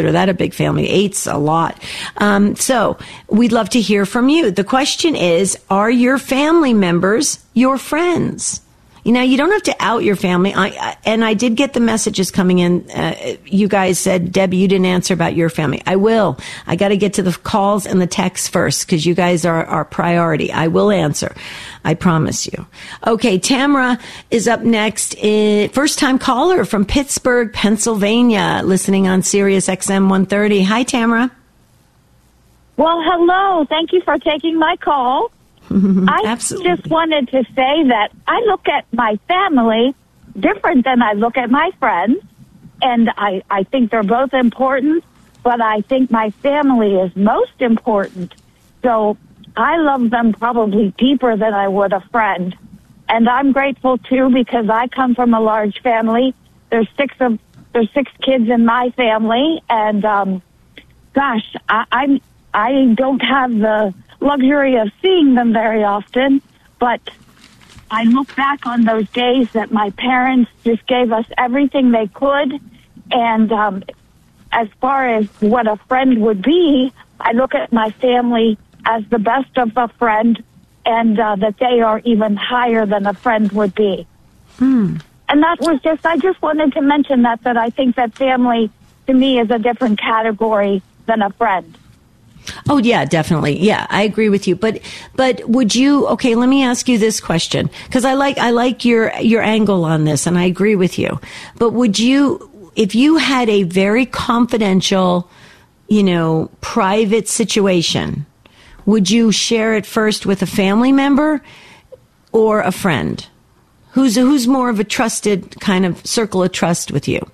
consider that a big family. 8's a lot. So we'd love to hear from you. The question is, are your family members your friends? You don't have to out your family. I did get the messages coming in. You guys said, Debbie, you didn't answer about your family. I will. I got to get to the calls and the texts first because you guys are our priority. I will answer. I promise you. Okay, Tamara is up next. First-time caller from Pittsburgh, Pennsylvania, listening on Sirius XM 130. Hi, Tamara. Well, hello. Thank you for taking my call. I Absolutely. just wanted to say that I look at my family different than I look at my friends, and I think they're both important, but I think my family is most important. So I love them probably deeper than I would a friend. And I'm grateful, too, because I come from a large family. There's six kids in my family, and gosh, I don't have the luxury of seeing them very often, but I look back on those days that my parents just gave us everything they could, and as far as what a friend would be, I look at my family as the best of a friend, and that they are even higher than a friend would be. And that was I just wanted to mention that I think that family, to me, is a different category than a friend. Oh, yeah, definitely. Yeah, I agree with you. But would you, okay, let me ask you this question, because I like your angle on this, and I agree with you. But would you, if you had a very confidential, private situation, would you share it first with a family member or a friend? Who's more of a trusted kind of circle of trust with you?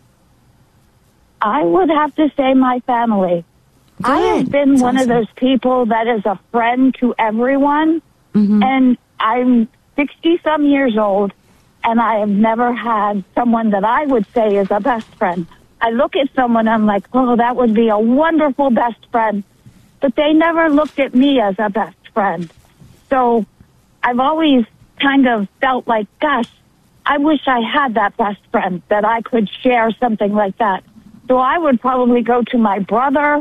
I would have to say my family. Good. I have been That's one awesome. of those people that is a friend to everyone, and I'm 60-some years old, and I have never had someone that I would say is a best friend. I look at someone, I'm like, oh, that would be a wonderful best friend, but they never looked at me as a best friend. So I've always kind of felt like, gosh, I wish I had that best friend, that I could share something like that. So I would probably go to my brother,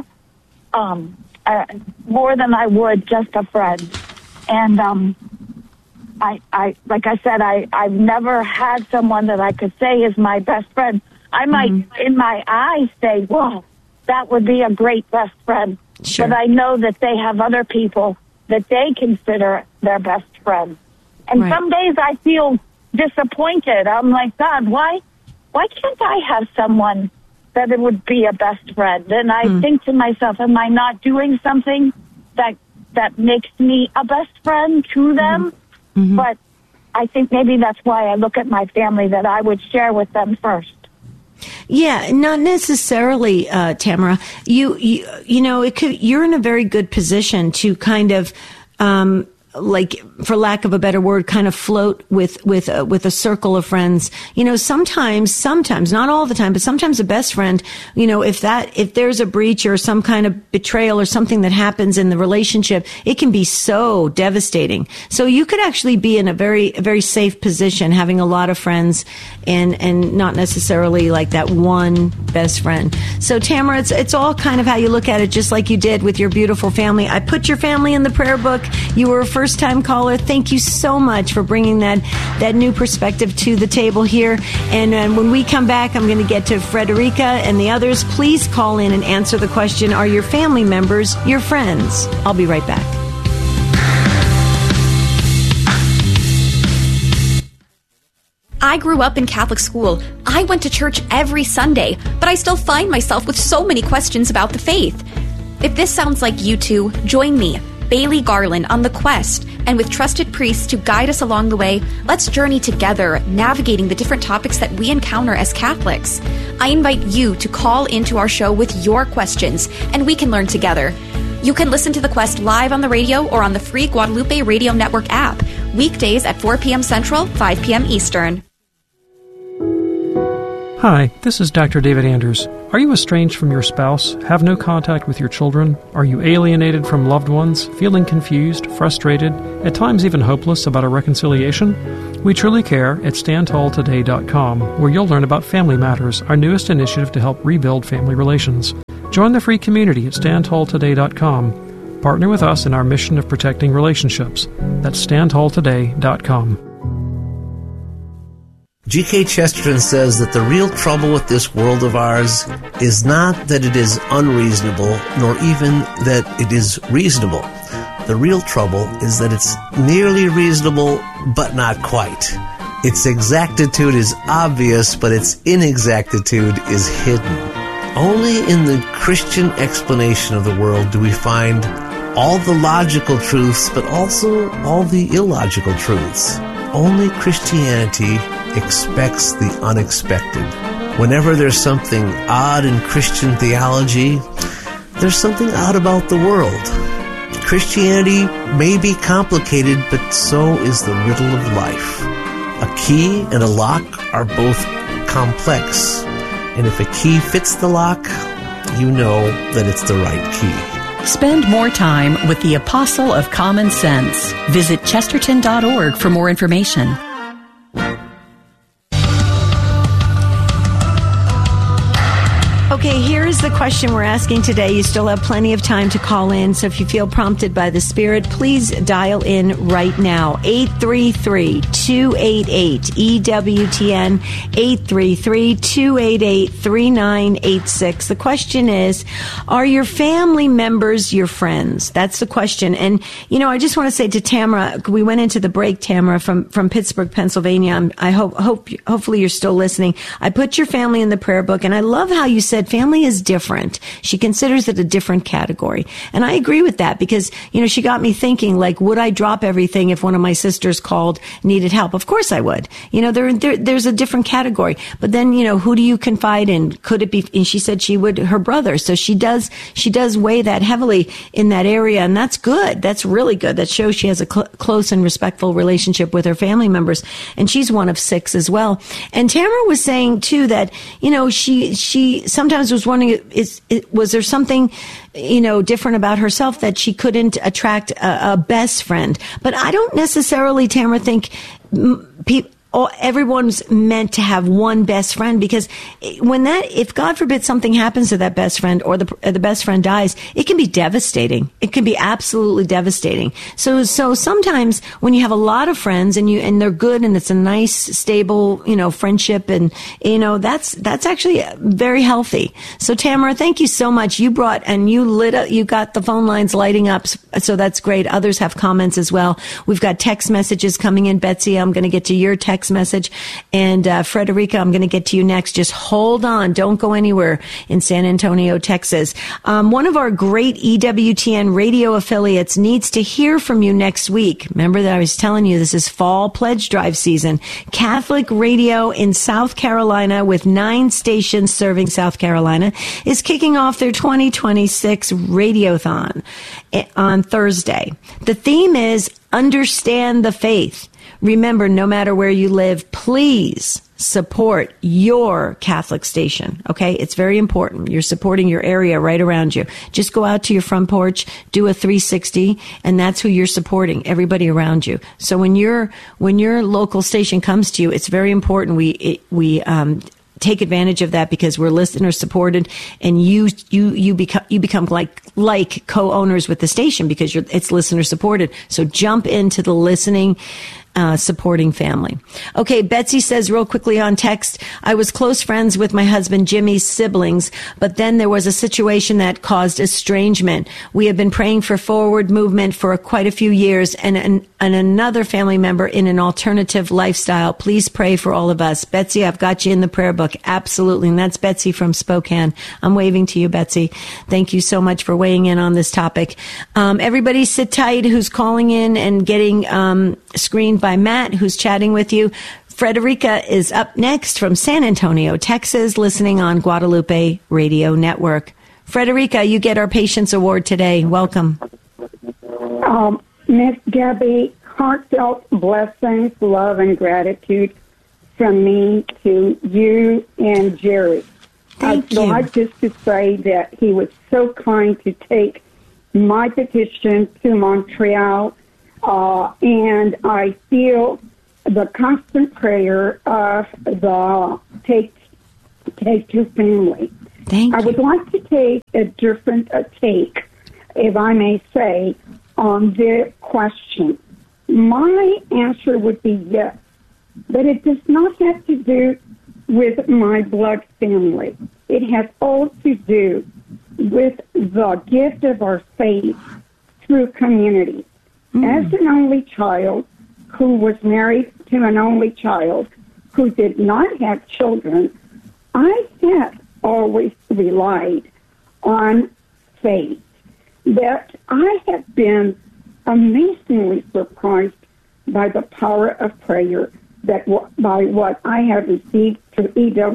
more than I would just a friend. And I like I said, I've never had someone that I could say is my best friend. I might, in my eyes, say, well, that would be a great best friend. Sure. But I know that they have other people that they consider their best friend. And Right. some days I feel disappointed. I'm like, God, why can't I have someone that it would be a best friend? And I think to myself, am I not doing something that makes me a best friend to them? But I think maybe that's why I look at my family, that I would share with them first. Yeah, not necessarily, Tamara. You're in a very good position to kind of, like, for lack of a better word, kind of float with a circle of friends. Sometimes, not all the time, but sometimes a best friend, if there's a breach or some kind of betrayal or something that happens in the relationship, it can be so devastating. So you could actually be in a very, very safe position, having a lot of friends and not necessarily like that one best friend. So Tamara, it's all kind of how you look at it, just like you did with your beautiful family. I put your family in the prayer book. You were a first-time caller. Thank you so much for bringing that new perspective to the table here. And when we come back, I'm going to get to Frederica and the others. Please call in and answer the question, are your family members your friends? I'll be right back. I grew up in Catholic school. I went to church every Sunday, but I still find myself with so many questions about the faith. If this sounds like you two, join me, Bailey Garland, on The Quest, and with trusted priests to guide us along the way, let's journey together, navigating the different topics that we encounter as Catholics. I invite you to call into our show with your questions, and we can learn together. You can listen to The Quest live on the radio or on the free Guadalupe Radio Network app, weekdays at 4 p.m. Central, 5 p.m. Eastern. Hi, this is Dr. David Anders. Are you estranged from your spouse, have no contact with your children? Are you alienated from loved ones, feeling confused, frustrated, at times even hopeless about a reconciliation? We truly care at StandTallToday.com, where you'll learn about Family Matters, our newest initiative to help rebuild family relations. Join the free community at standtalltoday.com. Partner with us in our mission of protecting relationships. That's standtalltoday.com. G.K. Chesterton says that the real trouble with this world of ours is not that it is unreasonable, nor even that it is reasonable. The real trouble is that it's nearly reasonable, but not quite. Its exactitude is obvious, but its inexactitude is hidden. Only in the Christian explanation of the world do we find all the logical truths, but also all the illogical truths. Only Christianity expects the unexpected. Whenever there's something odd in Christian theology, there's something odd about the world. Christianity may be complicated, but so is the riddle of life. A key and a lock are both complex, and if a key fits the lock, you know that it's the right key. Spend more time with the Apostle of Common Sense. Visit chesterton.org for more information. Okay, here's the question we're asking today. You still have plenty of time to call in, so if you feel prompted by the Spirit, please dial in right now. 833-288-EWTN, 833-288-3986. The question is, are your family members your friends? That's the question. And, you know, I just want to say to Tamara, we went into the break, Tamara, from Pittsburgh, Pennsylvania. Hopefully you're still listening. I put your family in the prayer book, and I love how you said family is different. She considers it a different category. And I agree with that because, you know, she got me thinking, like, would I drop everything if one of my sisters called, needed help? Of course I would. You know, there's a different category. But then, you know, who do you confide in? Could it be, and she said she would, her brother. So she does weigh that heavily in that area. And that's good. That's really good. That shows she has a close and respectful relationship with her family members. And she's one of 6 as well. And Tamara was saying too that, you know, she sometimes was wondering, was there something, you know, different about herself that she couldn't attract a best friend? But I don't necessarily, Tamara, think everyone's meant to have one best friend, because if God forbid something happens to that best friend or the best friend dies, it can be devastating. It can be absolutely devastating. So sometimes when you have a lot of friends and they're good and it's a nice, stable, you know, friendship, and, you know, that's actually very healthy. So Tamara, thank you so much. You brought, and you got the phone lines lighting up. So that's great. Others have comments as well. We've got text messages coming in. Betsy, I'm going to get to your text message. And Frederica, I'm going to get to you next. Just hold on. Don't go anywhere in San Antonio, Texas. One of our great EWTN radio affiliates needs to hear from you next week. Remember that I was telling you this is fall pledge drive season. Catholic Radio in South Carolina, with 9 stations serving South Carolina, is kicking off their 2026 Radiothon on Thursday. The theme is Understand the Faith. Remember, no matter where you live, please support your Catholic station. Okay? It's very important. You're supporting your area right around you. Just go out to your front porch, do a 360, and that's who you're supporting, everybody around you. So when your local station comes to you, it's very important we take advantage of that, because we're listener supported, and you become like co-owners with the station because it's listener supported. So jump into the listening, supporting family. Okay, Betsy says real quickly on text, I was close friends with my husband Jimmy's siblings, but then there was a situation that caused estrangement. We have been praying for forward movement for quite a few years, and another family member in an alternative lifestyle. Please pray for all of us. Betsy, I've got you in the prayer book. Absolutely. And that's Betsy from Spokane. I'm waving to you, Betsy. Thank you so much for weighing in on this topic. Everybody sit tight who's calling in and getting screened by Matt, who's chatting with you. Frederica is up next from San Antonio, Texas, listening on Guadalupe Radio Network. Frederica, you get our Patience Award today. Welcome. Miss Debbie, heartfelt blessings, love, and gratitude from me to you and Jerry. Thank you. I'd like just to say that he was so kind to take my petition to Montreal, and I feel the constant prayer of the Take Two family. Thank you. I would like to take a different take, if I may say, on the question. My answer would be yes, but it does not have to do with my blood family. It has all to do with the gift of our faith through community. As an only child who was married to an only child who did not have children, I have always relied on faith. That I have been amazingly surprised by the power of prayer, that by what I have received through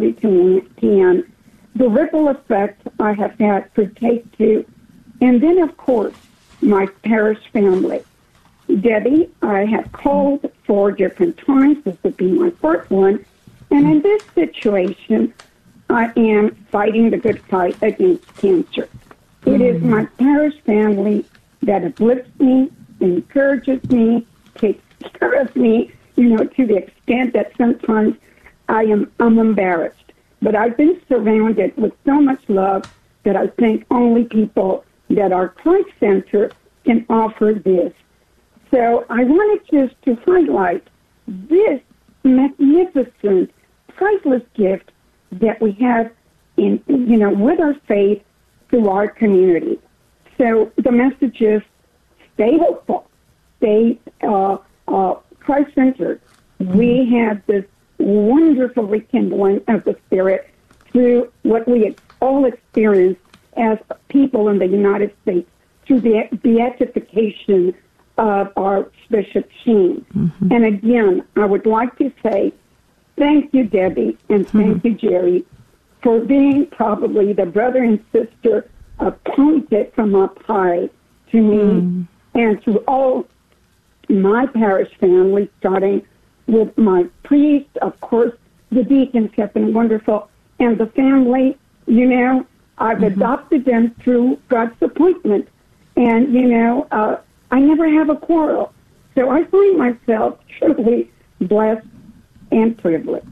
EWTN, the ripple effect I have had through Take Two, and then, of course, my parish family. Debbie, I have called 4 different times. This would be my fourth one. And in this situation, I am fighting the good fight against cancer. It is my parish family that uplifts me, encourages me, takes care of me, to the extent that sometimes I'm embarrassed. But I've been surrounded with so much love that I think only people that are Christ-centered can offer this. So I wanted just to highlight this magnificent, priceless gift that we have in, with our faith through our community. So the message is stay hopeful, stay Christ-centered. We have this wonderful rekindling of the Spirit through what we all experience as people in the United States through the beatification of Archbishop Sheen. And again, I would like to say thank you, Debbie, and thank you, Jerry, for being probably the brother and sister appointed from up high to me and to all my parish family, starting with my priest. Of course, the deacons have been wonderful. And the family, I've adopted them through God's appointment. And, I never have a quarrel. So I find myself truly blessed and privileged.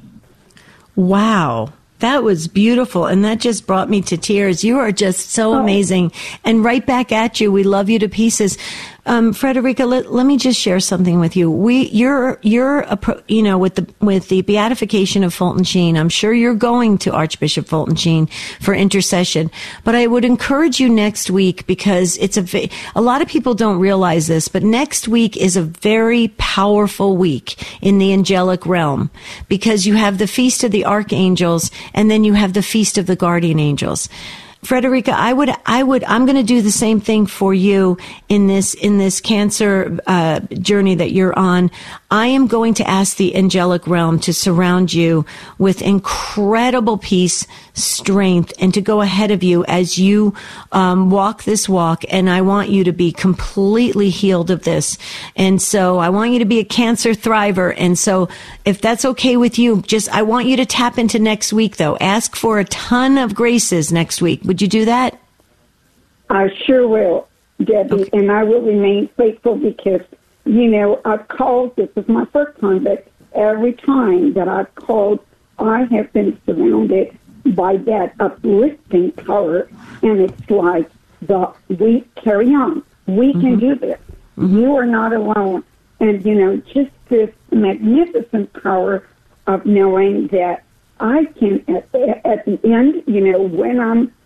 Wow. That was beautiful, and that just brought me to tears. You are just so amazing, and right back at you. We love you to pieces. Frederica, let me just share something with you. You're with the beatification of Fulton Sheen. I'm sure you're going to Archbishop Fulton Sheen for intercession, but I would encourage you next week, because it's a lot of people don't realize this, but next week is a very powerful week in the angelic realm, because you have the Feast of the Archangels, and then you have the Feast of the Guardian Angels. Frederica, I'm going to do the same thing for you in this cancer journey that you're on. I am going to ask the angelic realm to surround you with incredible peace, strength, and to go ahead of you as you walk this walk. And I want you to be completely healed of this. And so I want you to be a cancer thriver. And so if that's okay with you, I want you to tap into next week, though. Ask for a ton of graces next week. Would you do that? I sure will, Debbie, okay. And I will remain faithful, because, I've called, this is my first time, but every time that I've called, I have been surrounded by that uplifting power, and it's like we carry on. We can do this. You are not alone. And, just this magnificent power of knowing that I can, at the end, when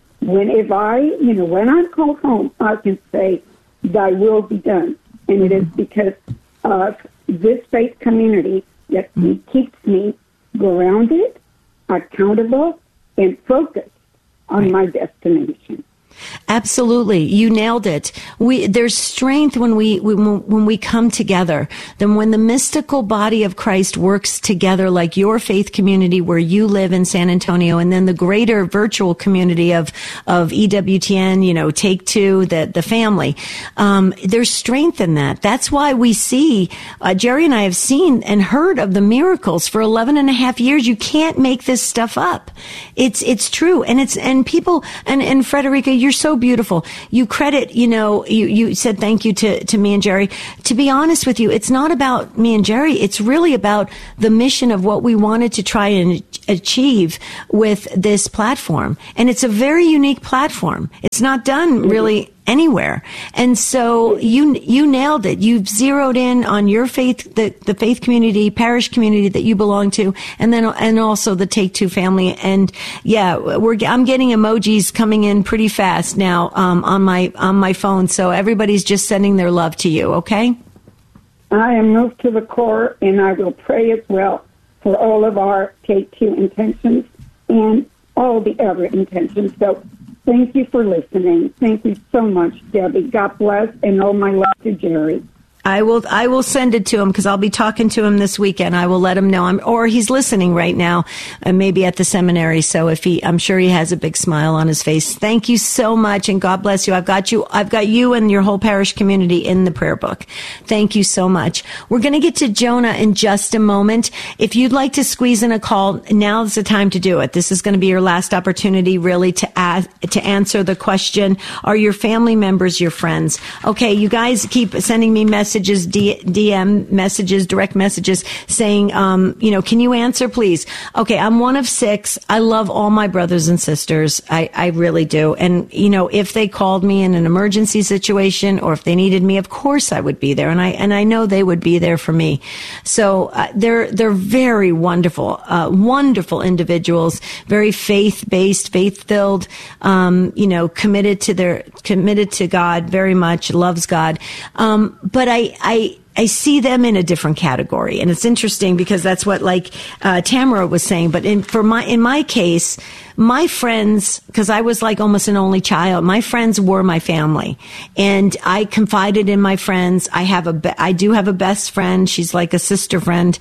I'm called home, I can say, thy will be done. And it is because of this faith community that keeps me grounded, accountable, and focused on my destination. Absolutely. You nailed it. There's strength when we come together. Then when the mystical body of Christ works together, like your faith community where you live in San Antonio, and then the greater virtual community of EWTN, Take Two, the family. There's strength in that. That's why we see, Jerry and I have seen and heard of the miracles for 11 and a half years. You can't make this stuff up. It's true. And people, and Frederica, you're so beautiful. You credit, you said thank you to me and Jerry. To be honest with you, it's not about me and Jerry. It's really about the mission of what we wanted to try and achieve with this platform. And it's a very unique platform. It's not done really anywhere. And so you nailed it. You've zeroed in on your faith, the faith community, parish community that you belong to, and also the Take Two family. And yeah, I'm getting emojis coming in pretty fast now, on my phone. So everybody's just sending their love to you. Okay. I am moved to the core, and I will pray as well for all of our Take Two intentions and all the other intentions. So thank you for listening. Thank you so much, Debbie. God bless, and all my love to Jerry. I will send it to him because I'll be talking to him this weekend. I will let him know or he's listening right now, maybe at the seminary. So I'm sure he has a big smile on his face. Thank you so much. And God bless you. I've got you and your whole parish community in the prayer book. Thank you so much. We're going to get to Jonah in just a moment. If you'd like to squeeze in a call, now's the time to do it. This is going to be your last opportunity really to answer the question, are your family members your friends? Okay. You guys keep sending me messages, DM messages, direct messages saying, can you answer, please? Okay, I'm one of 6. I love all my brothers and sisters. I really do. And, if they called me in an emergency situation or if they needed me, of course I would be there. And I know they would be there for me. So they're very wonderful, wonderful individuals, very faith-based, faith-filled, committed to God very much, loves God. But I see them in a different category, and it's interesting because that's what Tamara was saying. But in my case, my friends, because I was like almost an only child, my friends were my family, and I confided in my friends. I do have a best friend. She's like a sister friend,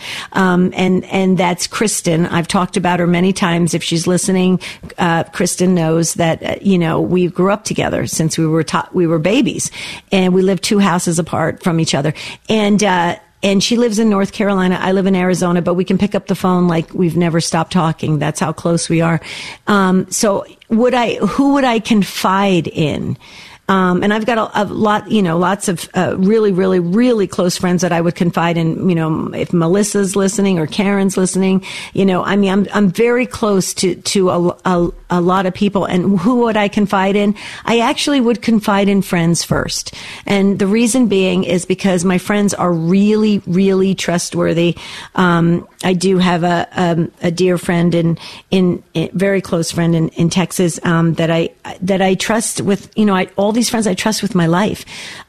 and that's Kristen. I've talked about her many times. If she's listening, Kristen knows that we grew up together since we were babies, and we lived 2 houses apart from each other. And she lives in North Carolina. I live in Arizona, but we can pick up the phone like we've never stopped talking. That's how close we are. So who would I confide in? And I've got a lot, lots of really, really, really close friends that I would confide in. If Melissa's listening or Karen's listening, I'm very close to a lot of people. And who would I confide in? I actually would confide in friends first. And the reason being is because my friends are really, really trustworthy. I do have a dear friend very close friend in Texas, that I trust with, all these friends I trust with my life.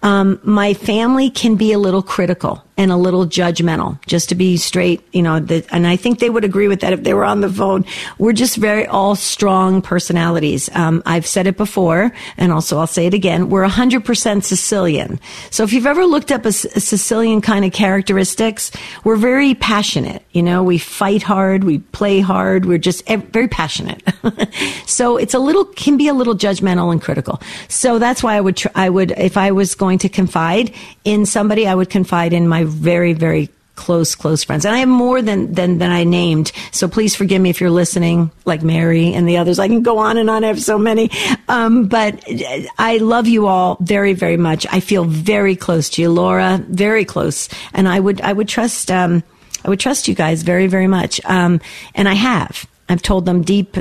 My family can be a little critical and a little judgmental, just to be straight, and I think they would agree with that if they were on the phone. We're just all strong personalities. I've said it before, and also I'll say it again. We're 100% Sicilian. So if you've ever looked up a Sicilian kind of characteristics, we're very passionate. We fight hard, we play hard, we're just very passionate. So can be a little judgmental and critical. So that's why I would, if I was going to confide in somebody, I would confide in my very, very close friends. And I have more than I named. So please forgive me if you're listening, like Mary and the others. I can go on and on. I have so many. But I love you all very, very much. I feel very close to you, Laura, very close. And I would trust you guys very, very much. And I've told them deep,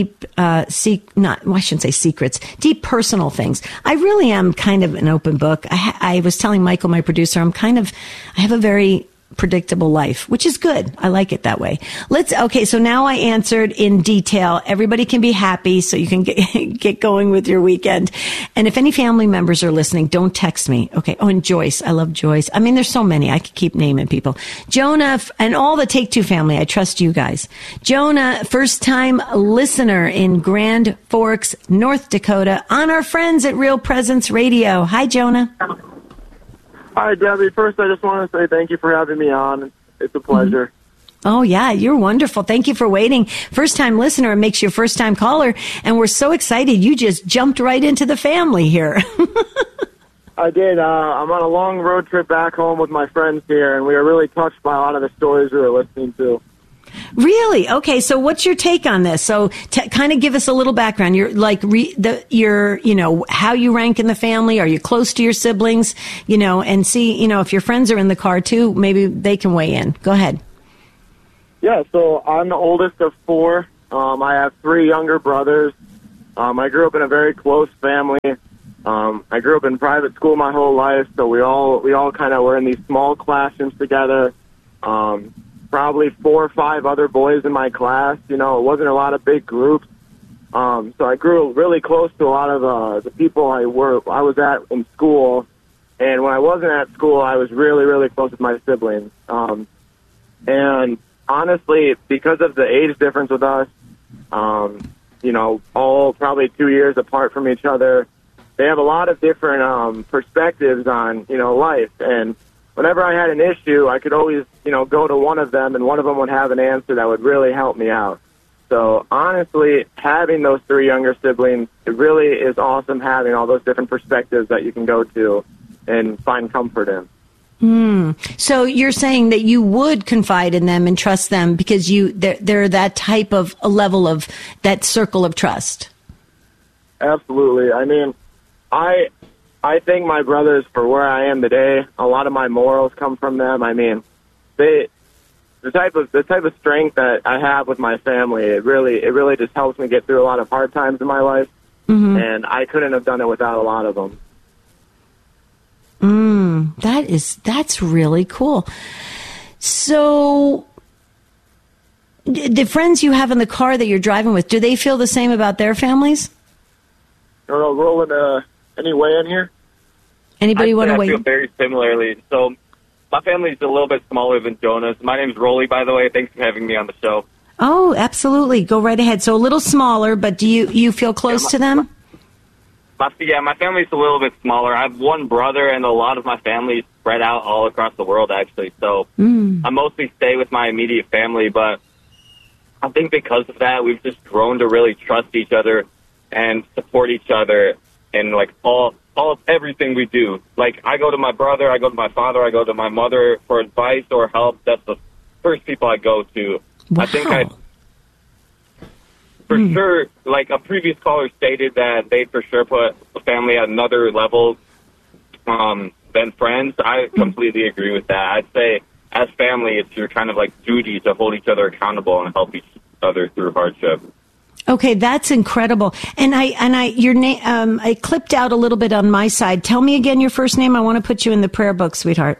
I shouldn't say secrets, deep personal things. I really am kind of an open book. I was telling Michael, my producer, I have a very predictable life, which is good. I like it that way. So now I answered in detail. Everybody can be happy so you can get going with your weekend. And if any family members are listening, don't text me. Okay. Oh, and Joyce. I love Joyce. I mean, there's so many. I could keep naming people. Jonah and all the Take Two family. I trust you guys. Jonah, first time listener in Grand Forks, North Dakota, on our friends at Real Presence Radio. Hi, Jonah. Hi, Debbie. First, I just want to say thank you for having me on. It's a pleasure. Oh, yeah. You're wonderful. Thank you for waiting. First-time listener, it makes you a first-time caller, and we're so excited. You just jumped right into the family here. I did. I'm on a long road trip back home with my friends here, and we were really touched by a lot of the stories we were listening to. Really? Okay. So what's your take on this? So kind of give us a little background. You're like, how you rank in the family. Are you close to your siblings? And see, if your friends are in the car too, maybe they can weigh in. Go ahead. Yeah, so I'm the oldest of four. I have three younger brothers. I grew up in a very close family. I grew up in private school my whole life, so we all kind of were in these small classrooms together. Probably 4 or 5 other boys in my class. You know, it wasn't a lot of big groups. So I grew really close to a lot of the people I was at in school. And when I wasn't at school, I was really, really close with my siblings. And honestly, because of the age difference with us, you know, all probably 2 years apart from each other, they have a lot of different perspectives on, you know, life. And whenever I had an issue, I could always, you know, go to one of them, and one of them would have an answer that would really help me out. So honestly, having those 3 younger siblings, it really is awesome having all those different perspectives that you can go to and find comfort in. So you're saying that you would confide in them and trust them because they're that type of a level of that circle of trust. Absolutely. I mean, I thank my brothers for where I am today. A lot of my morals come from them. I mean, the type of strength that I have with my family, it really just helps me get through a lot of hard times in my life. Mm-hmm. And I couldn't have done it without a lot of them. That's really cool. So the friends you have in the car that you're driving with, do they feel the same about their families? Rolling any way in here? Anybody want to weigh? I feel very similarly. So my family's a little bit smaller than Jonah's. My name's Rolly, by the way. Thanks for having me on the show. Oh, absolutely. Go right ahead. So a little smaller, but do you feel close to them? My family's a little bit smaller. I have one brother, and a lot of my family is spread out all across the world, actually. So I mostly stay with my immediate family, but I think because of that, we've just grown to really trust each other and support each other in, like, all of everything we do. Like, I go to my brother, I go to my father, I go to my mother for advice or help. That's the first people I go to. Wow. I think for sure, like a previous caller stated that they for sure put a family at another level than friends. I completely agree with that. I'd say as family, it's your kind of like duty to hold each other accountable and help each other through hardship. Okay, that's incredible. And your name, I clipped out a little bit on my side. Tell me again your first name. I want to put you in the prayer book, sweetheart.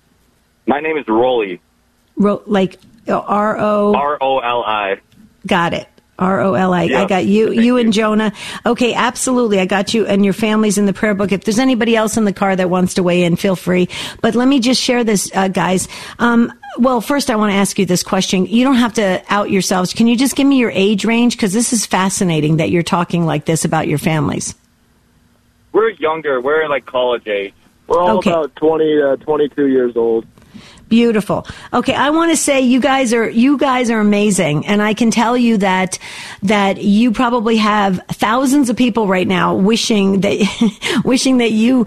My name is Rolly. Like R-O... R-O-L-I. Got it. R-O-L-I. Yeah. I got you and Jonah. Okay, absolutely. I got you and your family's in the prayer book. If there's anybody else in the car that wants to weigh in, feel free. But let me just share this, guys. Well, first I want to ask you this question. You don't have to out yourselves. Can you just give me your age range? Because this is fascinating that you're talking like this about your families. We're younger. We're like college age. We're all about 20 to 22 years old. Beautiful. Okay, I want to say you guys are amazing, and I can tell you that you probably have thousands of people right now wishing that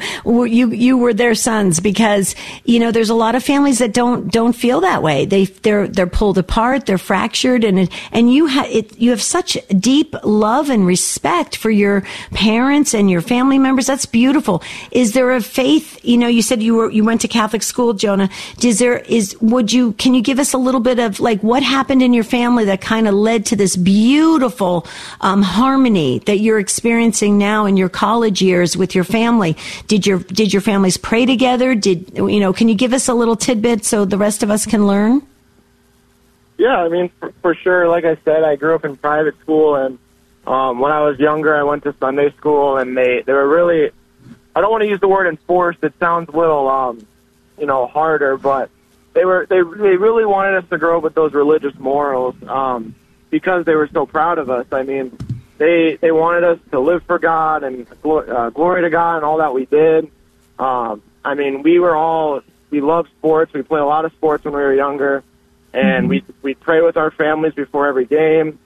you were their sons, because you know there's a lot of families that don't feel that way. They're pulled apart, they're fractured, and you have such deep love and respect for your parents and your family members. That's beautiful. Is there a faith? You know, you said you went to Catholic school, Jonah. Can you give us a little bit of like what happened in your family that kind of led to this beautiful harmony that you're experiencing now in your college years with your family? Did your families pray together? Can you give us a little tidbit so the rest of us can learn? Yeah, I mean, for sure. Like I said, I grew up in private school, and when I was younger, I went to Sunday school, and they were really, I don't want to use the word enforced. It sounds a little, harder, but they really wanted us to grow up with those religious morals because they were so proud of us. I mean, they wanted us to live for God and glory to God and all that we did. I mean, we loved sports. We played a lot of sports when we were younger, and we'd pray with our families before every game.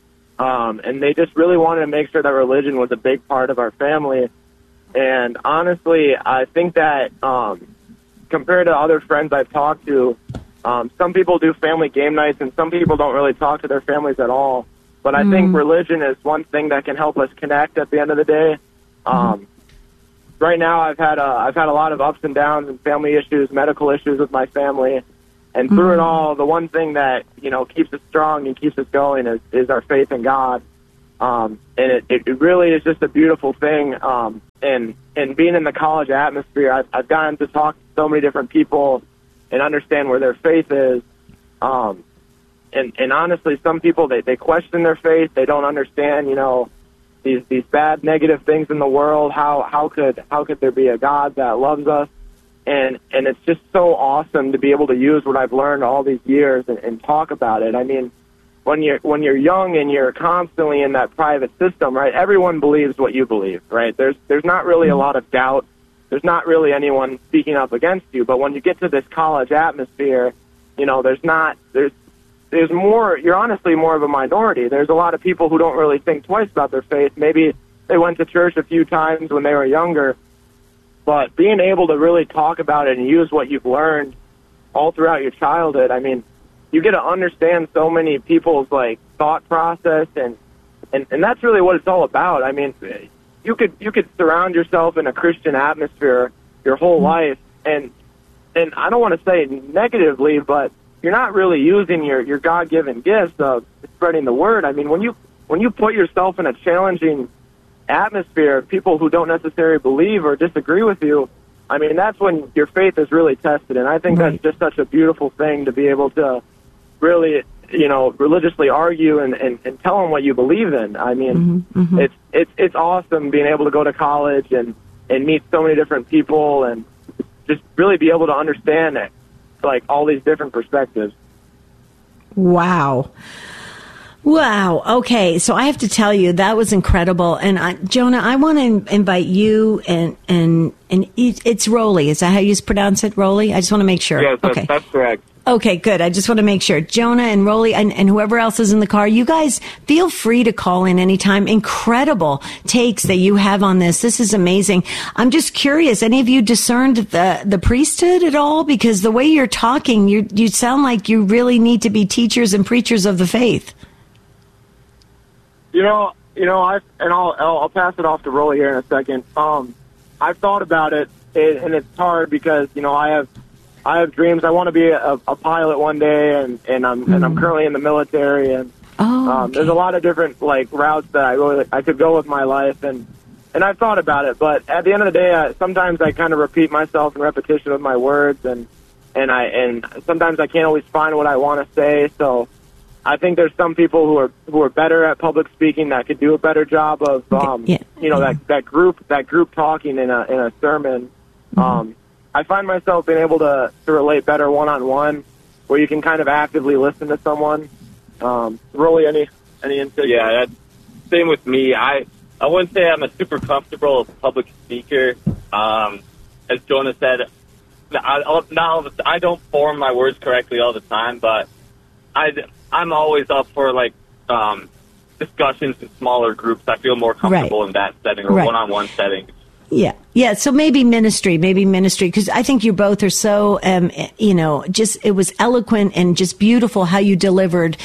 And they just really wanted to make sure that religion was a big part of our family. And honestly, I think that compared to other friends I've talked to, some people do family game nights, and some people don't really talk to their families at all. But I think religion is one thing that can help us connect at the end of the day. Right now, I've had a lot of ups and downs and family issues, medical issues with my family, And through it all, the one thing that, keeps us strong and keeps us going is our faith in God. And it really is just a beautiful thing. And being in the college atmosphere, I've gotten to talk to so many different people and understand where their faith is. And honestly, some people, they question their faith. They don't understand, these bad, negative things in the world. How could there be a God that loves us? And it's just so awesome to be able to use what I've learned all these years and talk about it. I mean, when you're young and you're constantly in that private system, right? Everyone believes what you believe, right? There's not really a lot of doubt. There's not really anyone speaking up against you. But when you get to this college atmosphere, there's more. You're honestly more of a minority. There's a lot of people who don't really think twice about their faith. Maybe they went to church a few times when they were younger. But being able to really talk about it and use what you've learned all throughout your childhood, I mean, you get to understand so many people's thought process, and that's really what it's all about. I mean, you could surround yourself in a Christian atmosphere your whole life, and I don't want to say negatively, but you're not really using your God-given gifts of spreading the word. I mean, when you put yourself in a challenging atmosphere of people who don't necessarily believe or disagree with you, I mean, that's when your faith is really tested. And I think that's just such a beautiful thing to be able to really, religiously argue and tell them what you believe in. I mean, it's awesome being able to go to college and meet so many different people and just really be able to understand it, all these different perspectives. Wow. Okay. So I have to tell you, that was incredible. And Jonah, I want to invite you and it's Rolly. Is that how you pronounce it? Rolly? I just want to make sure. Yes, okay. That's correct. Okay, good. I just want to make sure. Jonah and Rolly and whoever else is in the car, you guys feel free to call in anytime. Incredible takes that you have on this. This is amazing. I'm just curious, any of you discerned the priesthood at all? Because the way you're talking, you sound like you really need to be teachers and preachers of the faith. I'll pass it off to Rolly here in a second. I've thought about it, and it's hard because I have dreams. I want to be a pilot one day, and I'm currently in the military, and there's a lot of different routes that I could go with my life, and I've thought about it. But at the end of the day, sometimes I kind of repeat myself in repetition with my words, and sometimes I can't always find what I want to say. So I think there's some people who are better at public speaking that could do a better job of that group talking in a sermon. I find myself being able to relate better one-on-one, where you can kind of actively listen to someone. Rolly, any insight? Yeah, that's same with me. I wouldn't say I'm a super comfortable public speaker. As Jonah said, I don't form my words correctly all the time, but I'm always up for discussions in smaller groups. I feel more comfortable in that setting or one-on-one setting. Yeah. So maybe ministry, because I think you both are so, just, it was eloquent and just beautiful how you delivered,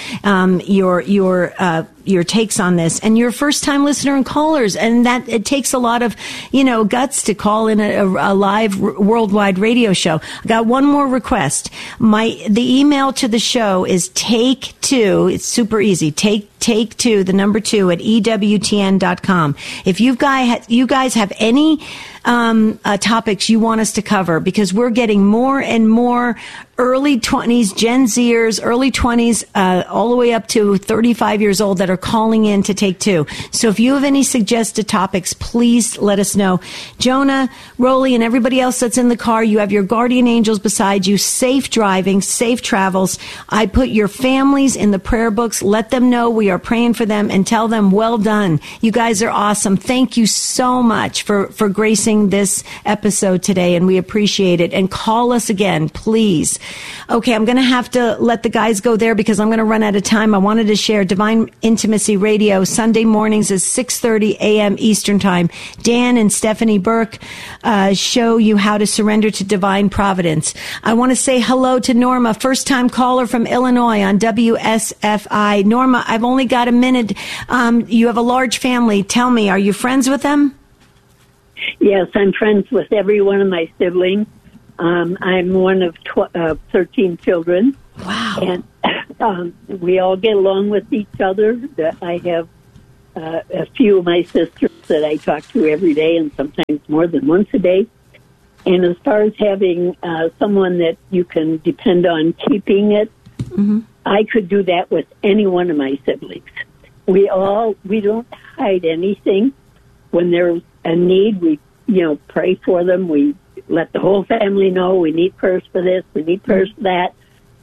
your takes on this, and you're a first time listener and callers, and that it takes a lot of, guts to call in a live worldwide radio show. I got one more request. The email to the show is take2. It's super easy. Take 2, the number 2 at EWTN.com. If you guys have any topics you want us to cover, because we're getting more and more early 20s, Gen Zers, early 20s, all the way up to 35 years old that are calling in to Take 2. So if you have any suggested topics, please let us know. Jonah, Rolly, and everybody else that's in the car, you have your guardian angels beside you. Safe driving, safe travels. I put your families in the prayer books. Let them know we are praying for them, and tell them, well done. You guys are awesome. Thank you so much for gracing this episode today, and we appreciate it. And call us again, please. Okay, I'm going to have to let the guys go there because I'm going to run out of time. I wanted to share Divine Intimacy Radio Sunday mornings is 6:30 a.m. Eastern Time. Dan and Stephanie Burke show you how to surrender to divine providence. I want to say hello to Norma, first-time caller from Illinois on WSFI. Norma, I've only got a minute. You have a large family. Tell me, are you friends with them? Yes, I'm friends with every one of my siblings. I'm one of 13 children. Wow. And we all get along with each other. I have a few of my sisters that I talk to every day and sometimes more than once a day. And as far as having someone that you can depend on keeping it, I could do that with any one of my siblings. We don't hide anything. When there's a need, we, pray for them. We let the whole family know we need prayers for this, we need prayers for that.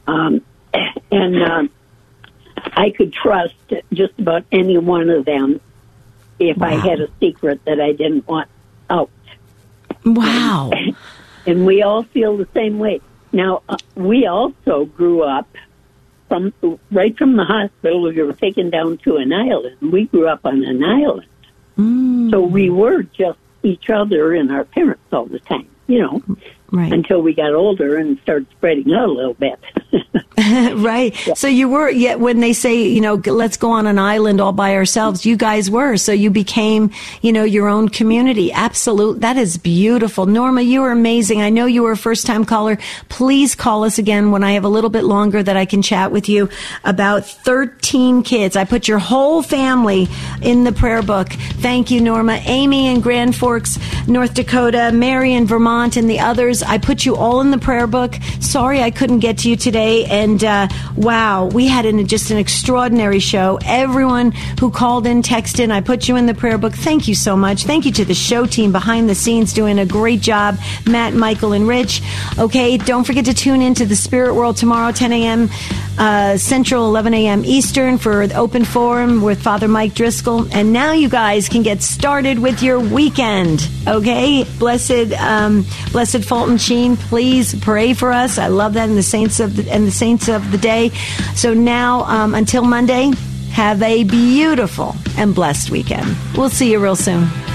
And I could trust just about any one of them if I had a secret that I didn't want out. Wow. And we all feel the same way. Now, we also grew up right from the hospital. We were taken down to an island. We grew up on an island. So we were just each other and our parents all the time, right. Until we got older and started spreading out a little bit. Right. Yeah. So you were, when they say, let's go on an island all by ourselves, you guys were. So you became, your own community. Absolutely. That is beautiful. Norma, you are amazing. I know you were a first-time caller. Please call us again when I have a little bit longer that I can chat with you about 13 kids. I put your whole family in the prayer book. Thank you, Norma. Amy in Grand Forks, North Dakota, Mary in Vermont, and the others. I put you all in the prayer book. Sorry I couldn't get to you today. And wow, we had just an extraordinary show. Everyone who called in, texted in, I put you in the prayer book. Thank you so much. Thank you to the show team behind the scenes doing a great job. Matt, Michael, and Rich. Okay, don't forget to tune in to the Spirit World tomorrow, 10 a.m. Central, 11 a.m. Eastern for the Open Forum with Father Mike Driscoll. And now you guys can get started with your weekend. Okay, Blessed Fulton Sheen, please pray for us. I love that, and the saints of the day. So now, until Monday, have a beautiful and blessed weekend. We'll see you real soon.